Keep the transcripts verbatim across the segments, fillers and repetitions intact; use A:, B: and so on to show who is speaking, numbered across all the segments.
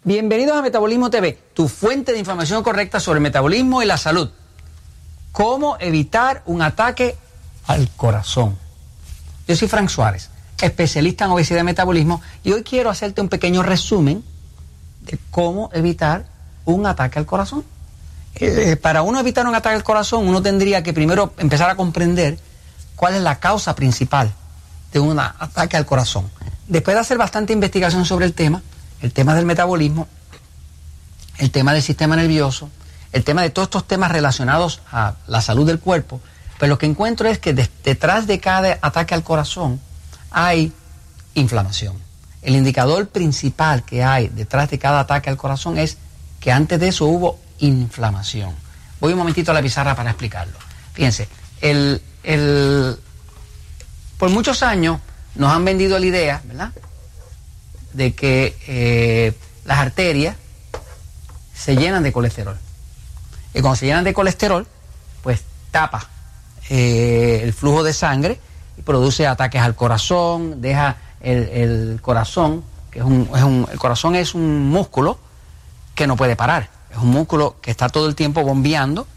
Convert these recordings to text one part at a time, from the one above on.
A: Bienvenidos a Metabolismo T V, tu fuente de información correcta sobre el metabolismo y la salud. ¿Cómo evitar un ataque al corazón? Yo soy Frank Suárez, especialista en obesidad y metabolismo, y hoy quiero hacerte un pequeño resumen de cómo evitar un ataque al corazón. Eh, para uno evitar un ataque al corazón, uno tendría que primero empezar a comprender cuál es la causa principal de un ataque al corazón. Después de hacer bastante investigación sobre el tema, el tema del metabolismo, el tema del sistema nervioso, el tema de todos estos temas relacionados a la salud del cuerpo, pues lo que encuentro es que de, detrás de cada ataque al corazón hay inflamación. El indicador principal que hay detrás de cada ataque al corazón es que antes de eso hubo inflamación. Voy un momentito a la pizarra para explicarlo. Fíjense, el, el, por muchos años nos han vendido la idea, ¿verdad?, de que eh, las arterias se llenan de colesterol. Y cuando se llenan de colesterol, pues tapa eh, el flujo de sangre y produce ataques al corazón, deja el, el corazón, que es un, es un, el corazón es un músculo que no puede parar. Es un músculo que está todo el tiempo bombeando,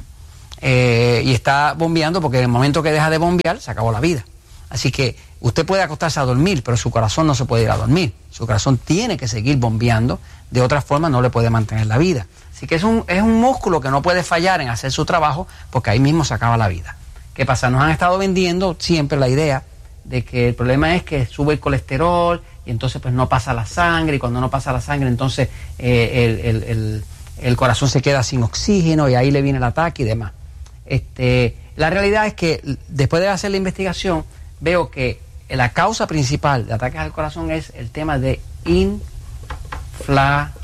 A: eh, y está bombeando porque en el momento que deja de bombear, se acabó la vida. Así que usted puede acostarse a dormir, pero su corazón no se puede ir a dormir. Su corazón tiene que seguir bombeando, de otra forma no le puede mantener la vida. Así que es un, es un músculo que no puede fallar en hacer su trabajo, porque ahí mismo se acaba la vida. ¿Qué pasa? Nos han estado vendiendo siempre la idea de que el problema es que sube el colesterol y entonces pues no pasa la sangre, y cuando no pasa la sangre entonces eh, el, el, el, el corazón se queda sin oxígeno y ahí le viene el ataque y demás. Este, la realidad es que después de hacer la investigación veo que la causa principal de ataques al corazón es el tema de inflamación.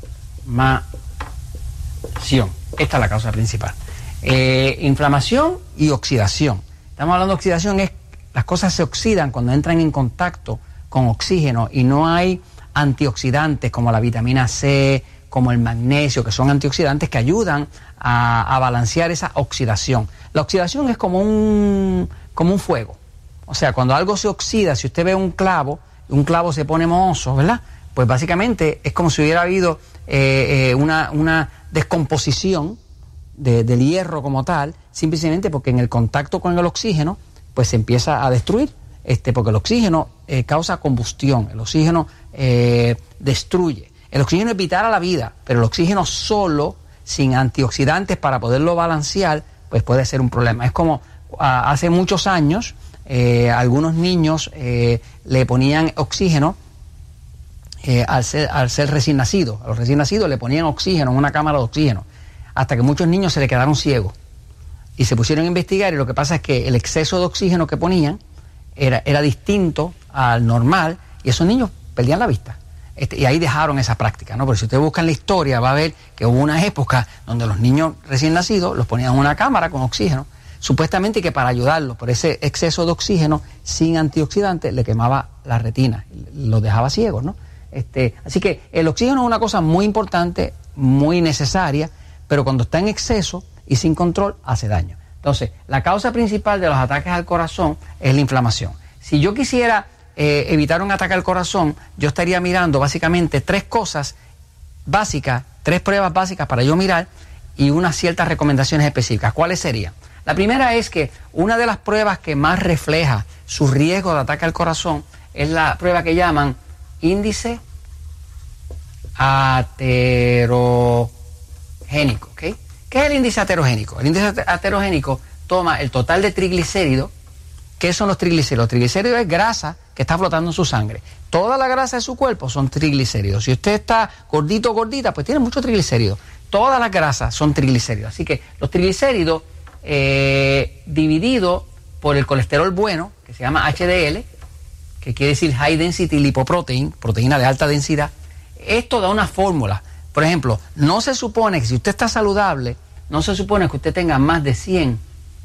A: Esta es la causa principal. Eh, inflamación y oxidación. Estamos hablando de oxidación, es las cosas se oxidan cuando entran en contacto con oxígeno y no hay antioxidantes como la vitamina C, como el magnesio, que son antioxidantes que ayudan a, a balancear esa oxidación. La oxidación es como un, como un fuego. O sea, cuando algo se oxida, si usted ve un clavo, un clavo se pone mohoso, ¿verdad? Pues básicamente es como si hubiera habido eh, eh, una, una descomposición de, del hierro como tal, simplemente porque en el contacto con el oxígeno, pues se empieza a destruir, este, porque el oxígeno eh, causa combustión, el oxígeno eh, destruye. El oxígeno es vital a la vida, pero el oxígeno solo, sin antioxidantes para poderlo balancear, pues puede ser un problema. Es como a, hace muchos años, Eh, algunos niños eh, le ponían oxígeno eh, al, ser, al ser recién nacido. A los recién nacidos le ponían oxígeno en una cámara de oxígeno, hasta que muchos niños se le quedaron ciegos y se pusieron a investigar, y lo que pasa es que el exceso de oxígeno que ponían era, era distinto al normal, y esos niños perdían la vista. Este, y ahí dejaron esa práctica, ¿no? Pero si usted busca en la historia va a ver que hubo unas épocas donde los niños recién nacidos los ponían en una cámara con oxígeno, supuestamente que para ayudarlo, por ese exceso de oxígeno sin antioxidantes le quemaba la retina, los dejaba ciegos, ¿no? Este, así que el oxígeno es una cosa muy importante, muy necesaria, pero cuando está en exceso y sin control hace daño. Entonces, la causa principal de los ataques al corazón es la inflamación. Si yo quisiera eh, evitar un ataque al corazón, yo estaría mirando básicamente tres cosas básicas, tres pruebas básicas para yo mirar y unas ciertas recomendaciones específicas. ¿Cuáles serían? La primera es que una de las pruebas que más refleja su riesgo de ataque al corazón es la prueba que llaman índice aterogénico, ¿ok? ¿Qué es el índice aterogénico? El índice aterogénico toma el total de triglicéridos. ¿Qué son los triglicéridos? Los triglicéridos es grasa que está flotando en su sangre. Toda la grasa de su cuerpo son triglicéridos. Si usted está gordito o gordita, pues tiene muchos triglicéridos. Todas las grasas son triglicéridos. Así que los triglicéridos Eh, dividido por el colesterol bueno, que se llama H D L, que quiere decir High Density Lipoprotein, proteína de alta densidad. Esto da una fórmula. Por ejemplo, no se supone que si usted está saludable, no se supone que usted tenga más de cien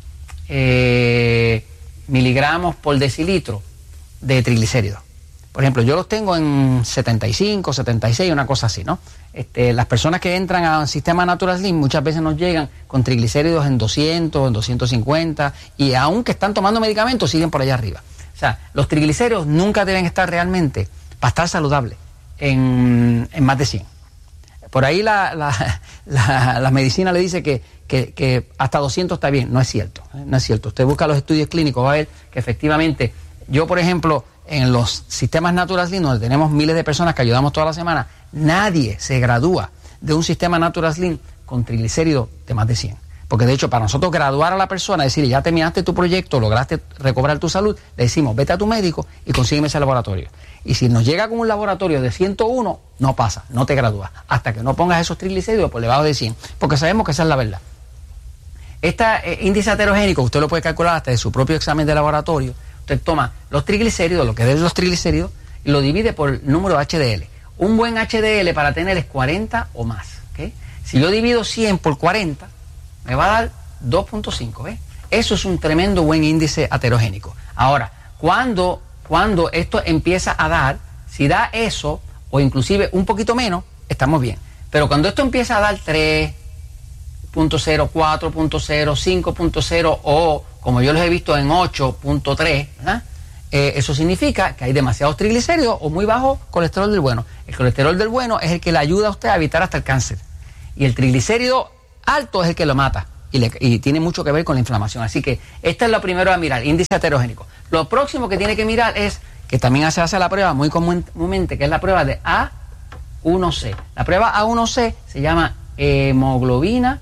A: eh, miligramos por decilitro de triglicéridos. Por ejemplo, yo los tengo en setenta y cinco, setenta y seis, una cosa así, ¿no? Este, las personas que entran al sistema Natural Slim muchas veces nos llegan con triglicéridos en doscientos, en doscientos cincuenta, y aunque están tomando medicamentos siguen por allá arriba. O sea, los triglicéridos nunca deben estar realmente para estar saludables. en, en más de cien. Por ahí la, la, la, la medicina le dice que, que, que hasta doscientos está bien. No es cierto, ¿eh? No es cierto. Usted busca los estudios clínicos, va a ver que efectivamente, yo por ejemplo, en los sistemas Natural Slim, donde tenemos miles de personas que ayudamos toda la semana, nadie se gradúa de un sistema Natural Slim con triglicéridos de más de cien. Porque de hecho, para nosotros graduar a la persona, decirle, ya terminaste tu proyecto, lograste recobrar tu salud, le decimos, vete a tu médico y consígueme ese laboratorio. Y si nos llega con un laboratorio de ciento uno, no pasa, no te gradúas. Hasta que no pongas esos triglicéridos por debajo de cien. Porque sabemos que esa es la verdad. Este eh, índice heterogénico, usted lo puede calcular hasta de su propio examen de laboratorio. Usted toma los triglicéridos, lo que deben los triglicéridos, y lo divide por el número H D L. Un buen H D L para tener es cuarenta o más. ¿Okay? Si yo divido cien por cuarenta, me va a dar dos punto cinco, ¿ves? Eso es un tremendo buen índice heterogénico. Ahora, cuando, cuando esto empieza a dar, si da eso, o inclusive un poquito menos, estamos bien. Pero cuando esto empieza a dar tres punto cero, cuatro punto cero, cinco punto cero o, como yo los he visto, en ocho punto tres, ¿verdad? Eh, eso significa que hay demasiados triglicéridos o muy bajo colesterol del bueno. El colesterol del bueno es el que le ayuda a usted a evitar hasta el cáncer. Y el triglicérido alto es el que lo mata y, le, y tiene mucho que ver con la inflamación. Así que esta es lo primero a mirar, índice heterogénico. Lo próximo que tiene que mirar es, que también se hace la prueba muy comúnmente, que es la prueba de A uno C. La prueba A uno C se llama hemoglobina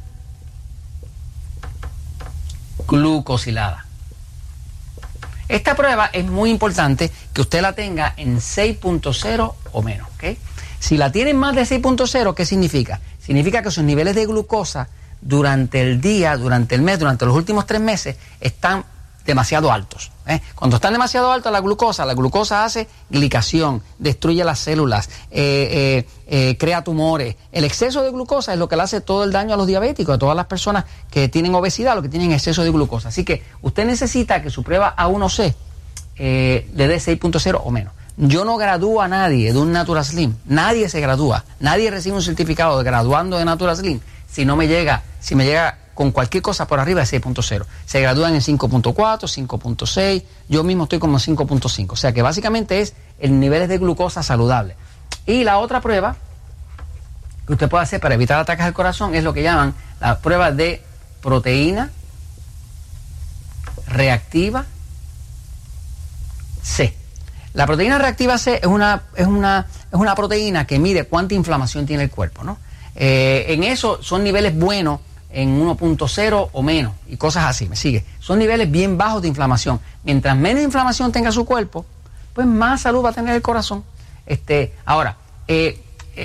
A: glucosilada. Esta prueba es muy importante que usted la tenga en seis punto cero o menos, ¿okay? Si la tienen más de seis punto cero, ¿qué significa? Significa que sus niveles de glucosa durante el día, durante el mes, durante los últimos tres meses, están demasiado altos. ¿eh? Cuando están demasiado altos la glucosa, la glucosa hace glicación, destruye las células, eh, eh, eh, crea tumores. El exceso de glucosa es lo que le hace todo el daño a los diabéticos, a todas las personas que tienen obesidad, lo que tienen exceso de glucosa. Así que usted necesita que su prueba A uno C eh, le dé seis punto cero o menos. Yo no gradúo a nadie de un Natural Slim. Nadie se gradúa. Nadie recibe un certificado de graduando de Natural Slim si no me llega, si me llega con cualquier cosa por arriba de seis punto cero. Se gradúan en cinco punto cuatro, cinco punto seis. Yo mismo estoy como en cinco punto cinco. O sea que básicamente es el nivel de glucosa saludable. Y la otra prueba que usted puede hacer para evitar ataques al corazón es lo que llaman la prueba de proteína reactiva C. La proteína reactiva C es una, es una, es una proteína que mide cuánta inflamación tiene el cuerpo, ¿no? Eh, en eso son niveles buenos en uno punto cero o menos y cosas así, ¿me sigue? Son niveles bien bajos de inflamación. Mientras menos inflamación tenga su cuerpo, pues más salud va a tener el corazón. Este, ahora, eh, eh,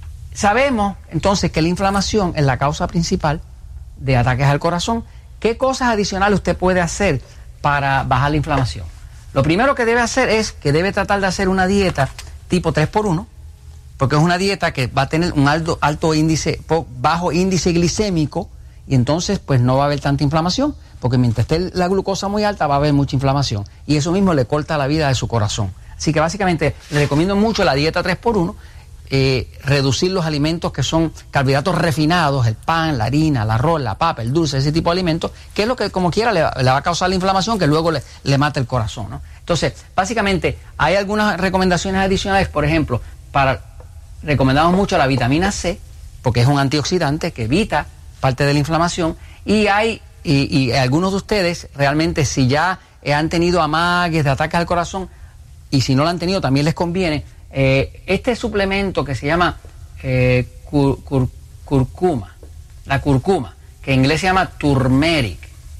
A: sabemos entonces que la inflamación es la causa principal de ataques al corazón. ¿Qué cosas adicionales usted puede hacer para bajar la inflamación? Lo primero que debe hacer es que debe tratar de hacer una dieta tipo tres por uno, porque es una dieta que va a tener un alto, alto índice, bajo índice glicémico, y entonces pues no va a haber tanta inflamación, porque mientras esté la glucosa muy alta va a haber mucha inflamación, y eso mismo le corta la vida de su corazón. Así que básicamente le recomiendo mucho la dieta tres por uno, eh, reducir los alimentos que son carbohidratos refinados, el pan, la harina, el arroz, la papa, el dulce, ese tipo de alimentos, que es lo que como quiera le, le va a causar la inflamación que luego le, le mata el corazón, ¿no? Entonces, básicamente hay algunas recomendaciones adicionales, por ejemplo, para recomendamos mucho la vitamina C, porque es un antioxidante que evita parte de la inflamación, y hay, y, y algunos de ustedes realmente si ya han tenido amagues de ataques al corazón, y si no lo han tenido también les conviene, eh, este suplemento que se llama eh, cur, cur, curcuma, la curcuma, que en inglés se llama turmeric.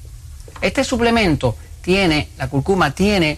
A: Este suplemento tiene, la curcuma tiene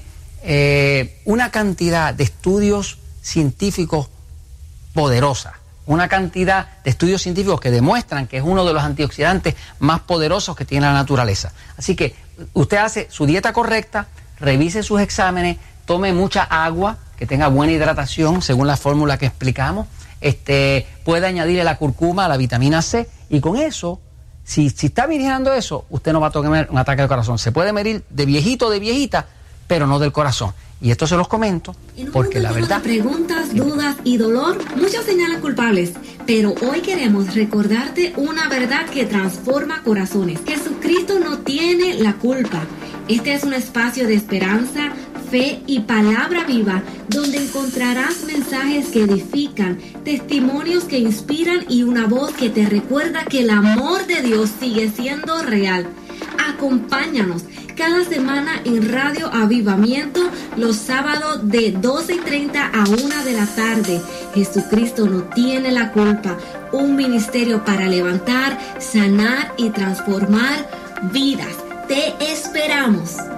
A: eh, una cantidad de estudios científicos poderosa, una cantidad de estudios científicos que demuestran que es uno de los antioxidantes más poderosos que tiene la naturaleza. Así que usted hace su dieta correcta, revise sus exámenes, tome mucha agua, que tenga buena hidratación según la fórmula que explicamos, este, puede añadirle la curcuma, la vitamina C, y con eso, si, si está mirando eso, usted no va a tener un ataque al corazón. Se puede medir de viejito o de viejita, pero no del corazón. Y esto se los comento porque la verdad...
B: De preguntas, dudas y dolor, muchos señalan culpables, pero hoy queremos recordarte una verdad que transforma corazones. Jesucristo no tiene la culpa. Este es un espacio de esperanza, Fe y Palabra Viva, donde encontrarás mensajes que edifican, testimonios que inspiran y una voz que te recuerda que el amor de Dios sigue siendo real. Acompáñanos cada semana en Radio Avivamiento los sábados de doce y treinta a una de la tarde. Jesucristo no tiene la culpa. Un ministerio para levantar, sanar y transformar vidas. Te esperamos.